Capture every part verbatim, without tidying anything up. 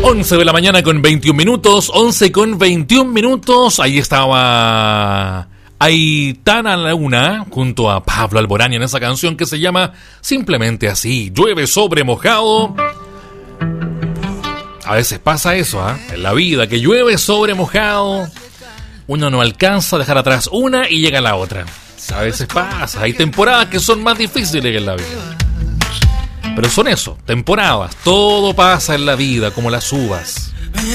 once de la mañana con veintiún minutos, once con veintiún minutos, ahí estaba Aitana Luna junto a Pablo Alborán en esa canción que se llama Simplemente Así, llueve sobre mojado. A veces pasa eso, ¿eh? En la vida, que llueve sobre mojado, uno no alcanza a dejar atrás una y llega la otra. A veces pasa, hay temporadas que son más difíciles que en la vida. Pero son eso, temporadas, todo pasa en la vida como las uvas.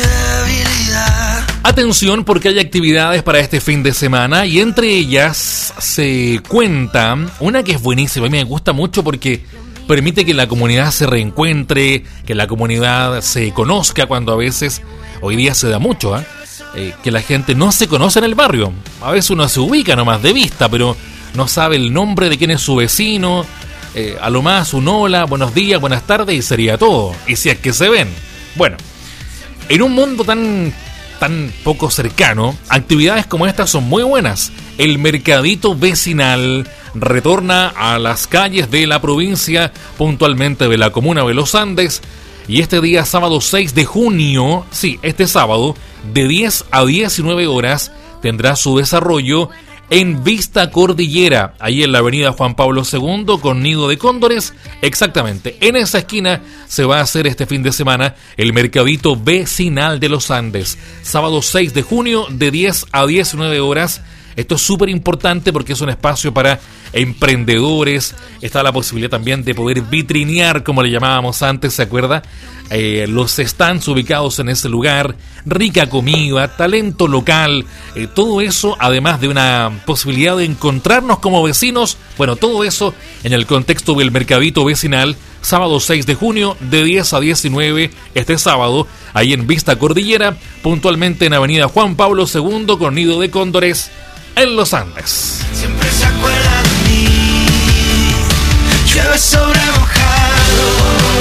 Atención porque hay actividades para este fin de semana y entre ellas se cuenta una que es buenísima, a mí me gusta mucho porque permite que la comunidad se reencuentre, que la comunidad se conozca cuando a veces, hoy día se da mucho, ¿eh? Eh, que la gente no se conoce en el barrio. A veces uno se ubica nomás de vista, pero no sabe el nombre de quién es su vecino. Eh, a lo más un hola, buenos días, buenas tardes y sería todo. Y si es que se ven. Bueno, en un mundo tan, tan poco cercano, actividades como estas son muy buenas. El mercadito vecinal retorna a las calles de la provincia, puntualmente de la comuna de Los Andes. Y este día sábado seis de junio, sí, este sábado, de diez a diecinueve horas, tendrá su desarrollo en Vista Cordillera, ahí en la avenida Juan Pablo segundo con Nido de Cóndores. Exactamente, en esa esquina se va a hacer este fin de semana el mercadito vecinal de Los Andes. Sábado seis de junio de diez a diecinueve horas. Esto es súper importante porque es un espacio para emprendedores. Está la posibilidad también de poder vitrinear, como le llamábamos antes, ¿se acuerda? Eh, los stands ubicados en ese lugar, rica comida, talento local, eh, todo eso, además de una posibilidad de encontrarnos como vecinos. Bueno, todo eso en el contexto del mercadito vecinal, sábado seis de junio, de diez a diecinueve, este sábado, ahí en Vista Cordillera, puntualmente en avenida Juan Pablo segundo con Nido de Cóndores, en Los Andes. Siempre se acuerda de mí, llueve sobre mojado.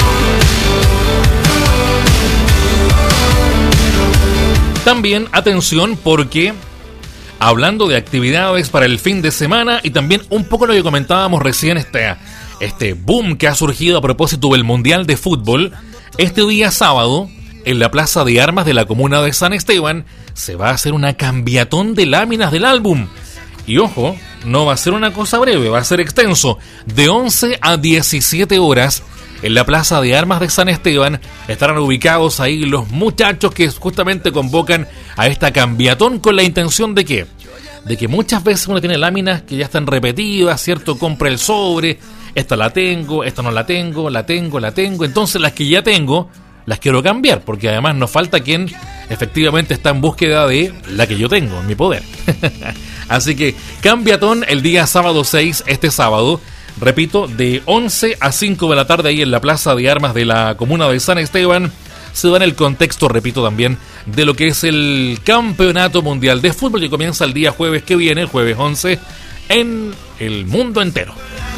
También atención porque, hablando de actividades para el fin de semana y también un poco lo que comentábamos recién, este, este boom que ha surgido a propósito del Mundial de Fútbol, este día sábado, en la Plaza de Armas de la comuna de San Esteban, se va a hacer una cambiatón de láminas del álbum. Y ojo, no va a ser una cosa breve, va a ser extenso. De once a diecisiete horas, en la Plaza de Armas de San Esteban, estarán ubicados ahí los muchachos que justamente convocan a esta cambiatón con la intención de que, de que muchas veces uno tiene láminas que ya están repetidas, ¿cierto? Compra el sobre, esta la tengo, esta no la tengo, la tengo, la tengo. Entonces las que ya tengo, las quiero cambiar, porque además nos falta quien efectivamente está en búsqueda de la que yo tengo en mi poder. Así que cambiatón el día sábado seis, este sábado, repito, de once a cinco de la tarde ahí en la Plaza de Armas de la comuna de San Esteban. Se da en el contexto, repito también, de lo que es el Campeonato Mundial de Fútbol que comienza el día jueves que viene, el jueves once, en el mundo entero.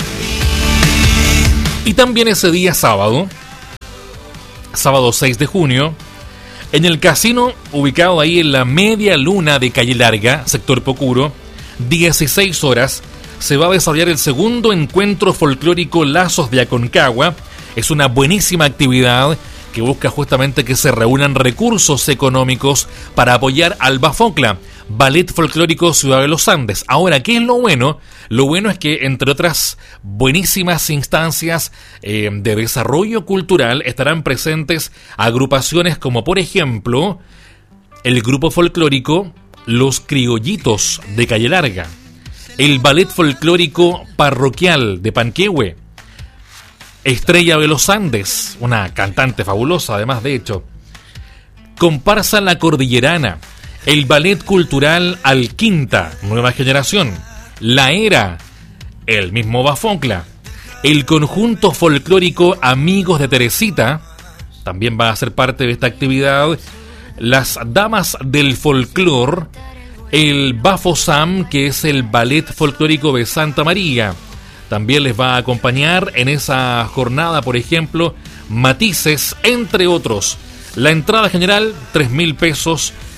Y también ese día sábado, sábado seis de junio, en el casino ubicado ahí en la Media Luna de Calle Larga, sector Pocuro, dieciséis horas, se va a desarrollar el segundo encuentro folclórico Lazos de Aconcagua. Es una buenísima actividad que busca justamente que se reúnan recursos económicos para apoyar al Bafocla, Ballet Folclórico Ciudad de los Andes. Ahora, ¿qué es lo bueno? Lo bueno es que, entre otras buenísimas instancias eh, de desarrollo cultural, estarán presentes agrupaciones como, por ejemplo, el grupo folclórico Los Criollitos de Calle Larga, el Ballet Folclórico Parroquial de Panquehue, Estrella de los Andes, una cantante fabulosa además de hecho, Comparsa La Cordillerana, el Ballet Cultural Alquinta, Nueva Generación, La Era, el mismo Bafocla, el Conjunto Folclórico Amigos de Teresita, también va a ser parte de esta actividad, las Damas del Folclor, el Bafosam, que es el Ballet Folclórico de Santa María. También les va a acompañar en esa jornada, por ejemplo, Matices, entre otros. La entrada general, tres mil pesos.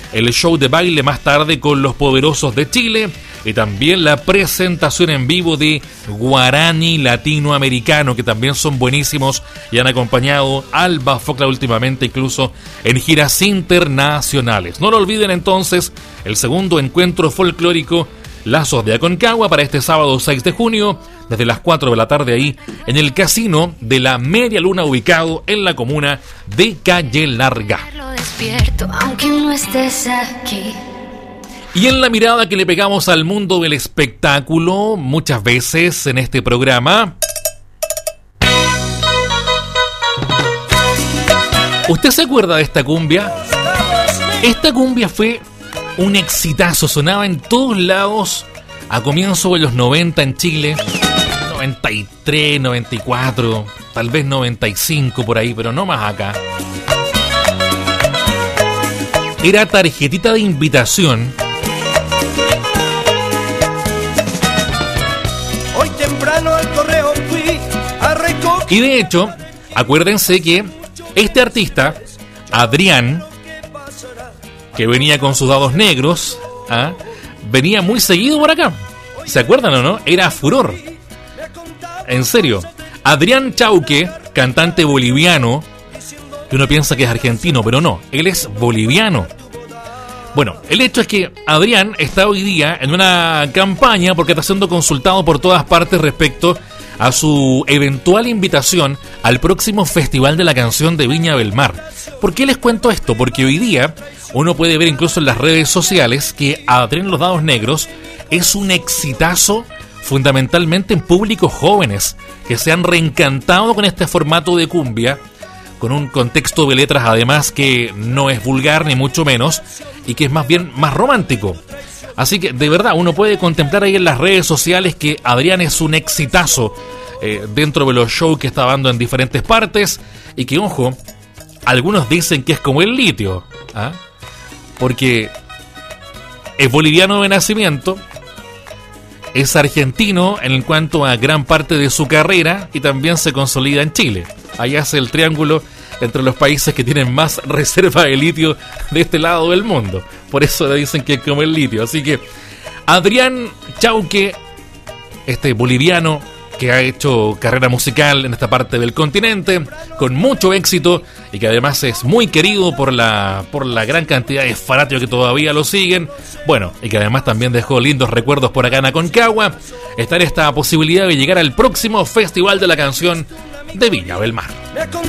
el show de baile más tarde con Los Poderosos de Chile y también la presentación en vivo de Guarani Latinoamericano, que también son buenísimos y han acompañado al Bafocla últimamente, incluso en giras internacionales. No lo olviden entonces, el segundo encuentro folclórico Lazos de Aconcagua para este sábado seis de junio, desde las cuatro de la tarde ahí en el Casino de la Media Luna, ubicado en la comuna de Calle Larga. Despierto, aunque no estés aquí. Y en la mirada que le pegamos al mundo del espectáculo muchas veces en este programa, ¿usted se acuerda de esta cumbia? Esta cumbia fue un exitazo, sonaba en todos lados a comienzos de los noventa en Chile, noventa y tres, noventa y cuatro, tal vez noventa y cinco por ahí, pero no más acá. Era tarjetita de invitación. Hoy temprano al correo fui a recoger. Y de hecho, acuérdense que este artista, Adrián, que venía con sus dados negros, ¿ah? venía muy seguido por acá. ¿Se acuerdan o no? Era furor. En serio. Adrián Chauque, cantante boliviano, que uno piensa que es argentino, pero no, él es boliviano. Bueno, el hecho es que Adrián está hoy día en una campaña porque está siendo consultado por todas partes respecto a su eventual invitación al próximo Festival de la Canción de Viña del Mar. ¿Por qué les cuento esto? Porque hoy día uno puede ver incluso en las redes sociales que Adrián Los Dados Negros es un exitazo fundamentalmente en públicos jóvenes que se han reencantado con este formato de cumbia, con un contexto de letras además que no es vulgar ni mucho menos y que es más bien más romántico. Así que de verdad uno puede contemplar ahí en las redes sociales que Adrián es un exitazo eh, dentro de los shows que está dando en diferentes partes y que, ojo, algunos dicen que es como el litio, ¿ah? Porque es boliviano de nacimiento, es argentino en cuanto a gran parte de su carrera y también se consolida en Chile. Ahí hace el triángulo entre los países que tienen más reserva de litio de este lado del mundo. Por eso le dicen que es como el litio. Así que Adrián Chauque, este boliviano que ha hecho carrera musical en esta parte del continente con mucho éxito y que además es muy querido por la por la gran cantidad de fanáticos que todavía lo siguen, bueno, y que además también dejó lindos recuerdos por acá en Aconcagua, está en esta posibilidad de llegar al próximo Festival de la Canción de Viña del Mar.